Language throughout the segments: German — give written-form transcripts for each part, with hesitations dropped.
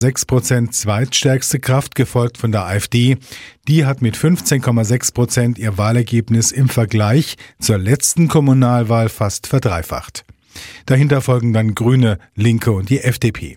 6% zweitstärkste Kraft, gefolgt von der AfD. Die hat mit 15,6% ihr Wahlergebnis im Vergleich zur letzten Kommunalwahl fast verdreifacht. Dahinter folgen dann Grüne, Linke und die FDP.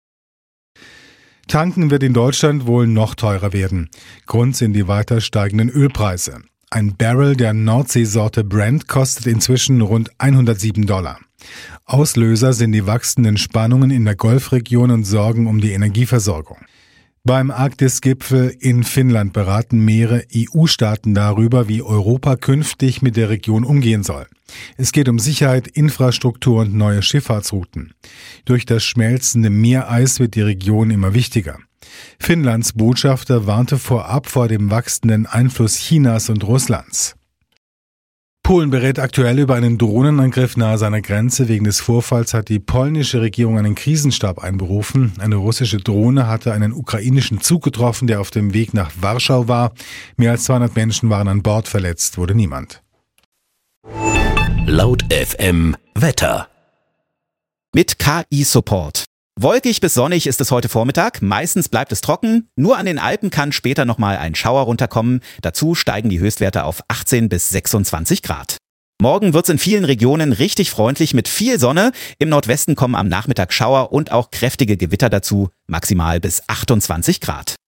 Tanken wird in Deutschland wohl noch teurer werden. Grund sind die weiter steigenden Ölpreise. Ein Barrel der Nordseesorte Brent kostet inzwischen rund $107. Auslöser sind die wachsenden Spannungen in der Golfregion und Sorgen um die Energieversorgung. Beim Arktis-Gipfel in Finnland beraten mehrere EU-Staaten darüber, wie Europa künftig mit der Region umgehen soll. Es geht um Sicherheit, Infrastruktur und neue Schifffahrtsrouten. Durch das schmelzende Meereis wird die Region immer wichtiger. Finnlands Botschafter warnte vorab vor dem wachsenden Einfluss Chinas und Russlands. Polen berät aktuell über einen Drohnenangriff nahe seiner Grenze. Wegen des Vorfalls hat die polnische Regierung einen Krisenstab einberufen. Eine russische Drohne hatte einen ukrainischen Zug getroffen, der auf dem Weg nach Warschau war. Mehr als 200 Menschen waren an Bord, verletzt wurde niemand. Laut FM Wetter. Mit KI-Support. Wolkig bis sonnig ist es heute Vormittag, meistens bleibt es trocken, nur an den Alpen kann später nochmal ein Schauer runterkommen, dazu steigen die Höchstwerte auf 18 bis 26 Grad. Morgen wird es in vielen Regionen richtig freundlich mit viel Sonne, im Nordwesten kommen am Nachmittag Schauer und auch kräftige Gewitter dazu, maximal bis 28 Grad.